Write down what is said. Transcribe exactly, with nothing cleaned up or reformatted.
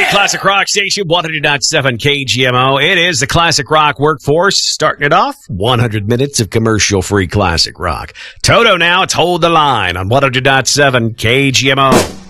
Classic Rock Station, one hundred point seven K G M O. It is the Classic Rock Workforce. Starting it off, one hundred minutes of commercial-free classic rock. Toto now, it's Hold the Line on one hundred point seven K G M O.